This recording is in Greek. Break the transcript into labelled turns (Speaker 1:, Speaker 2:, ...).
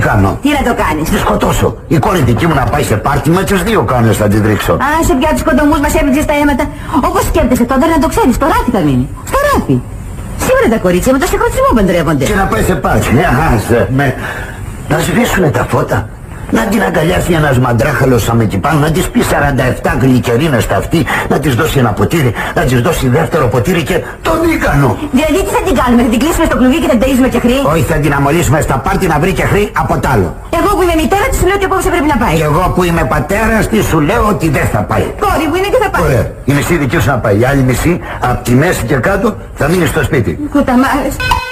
Speaker 1: κάνω.
Speaker 2: Τι να το κάνεις?
Speaker 1: Τη σκοτώσω. Η κόρη δική μου να πάει σε πάρτι με τους δύο κάνες θα την ρίξω.
Speaker 2: Άσε πια τους κοντομούς μας έβριξες τα αίματα. Όπως σκέφτεσαι τότε να το ξέρεις, στο ράφι θα μείνει. Στο ράφι. Σίγουρα τα κορίτσια με το συγχρονισμό παντρεύονται.
Speaker 1: Και να πάει σε πάρτι. Άσε με. Να σβήσουνε τα φώτα. Να την αγκαλιάσει ένας μαντράχαλος σαν εκεί πάνω, να της πει 47 γλυκερίνες στα αυτή, να της δώσει ένα ποτήρι, να της δώσει δεύτερο ποτήρι και το δίκανο.
Speaker 2: Δηλαδή τι θα την κάνουμε, θα την κλείσουμε στο κλουβί και θα την ταΐζουμε και χρή?
Speaker 1: Όχι, θα την αμολύσουμε στα πάρτι να βρει και χρή από τ' άλλο.
Speaker 2: Εγώ που είμαι μητέρα της σου λέω ότι απόψε πρέπει να πάει.
Speaker 1: Και εγώ που είμαι πατέρας της σου λέω ότι δεν θα πάει.
Speaker 2: Κόρη που είναι και θα πάει.
Speaker 1: Ωραία, η μισή δική σου να πάει, η άλλη μισή από τη μέση και κάτω θα μείνει στο σπίτι.
Speaker 2: Κουταμάρες.